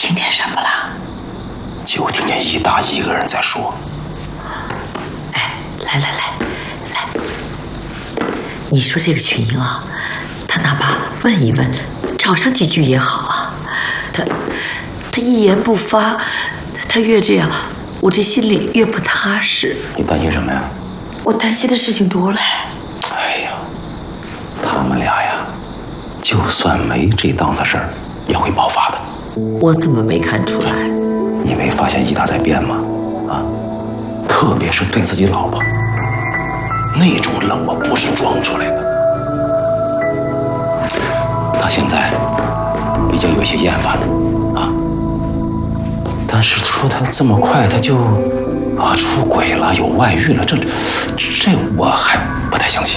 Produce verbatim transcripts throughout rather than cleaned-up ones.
听见什么了？ 就听见一大一个人在说。 哎，来来来来，你说这个群英啊，他哪怕问一问，吵上几句也好啊。他他一言不发，他越这样，我这心里越不踏实。 你担心什么呀？ 我担心的事情多了。 哎呀，他们俩呀，就算没这档子事儿，也会爆发的。 我怎么没看出来？ 你没发现一大在变吗？啊，特别是对自己老婆，那种冷漠不是装出来的。他现在已经有一些厌烦了啊，但是说他这么快他就啊出轨了，有外遇了，这这我还不太相信。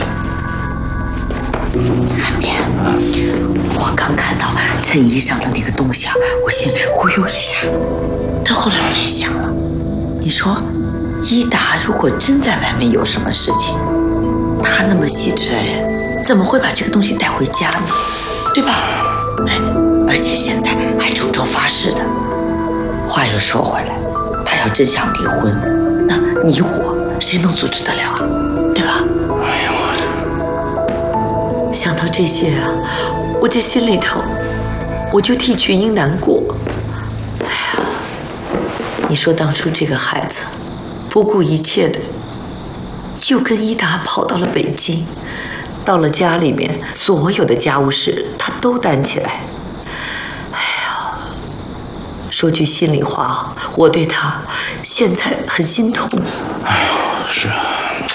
海绵，啊、我刚看到衬衣上的那个东西啊，我先忽悠一下。但后来我也想了，你说伊达如果真在外面有什么事情，他那么细致的人，怎么会把这个东西带回家呢？对吧？哎，而且现在还诅咒发誓的。话又说回来，他要真想离婚，那你我谁能阻止得了啊？对吧？ 哎呦我这。 想到这些啊，我这心里头我就替群英难过。哎呀，你说当初这个孩子不顾一切的就跟伊达跑到了北京，到了家里面所有的家务事他都担起来。哎呀，说句心里话，我对他现在很心痛。 哎呦，是啊。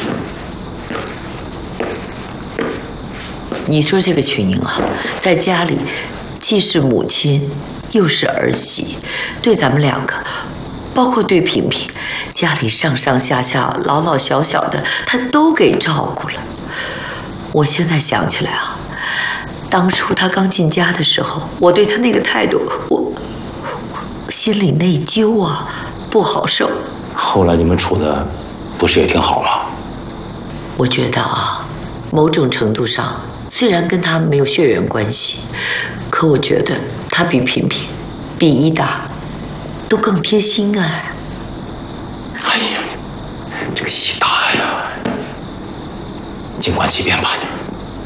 你说这个群英啊，在家里既是母亲又是儿媳，对咱们两个包括对萍萍，家里上上下下老老小小的她都给照顾了。我现在想起来啊，当初她刚进家的时候，我对她那个态度，我我心里内疚啊，不好受。 后来你们处的不是也挺好吗？ 我觉得啊，某种程度上虽然跟他没有血缘关系，可我觉得他比萍萍比伊达都更贴心啊。 哎呀，这个伊达呀，静观其变吧。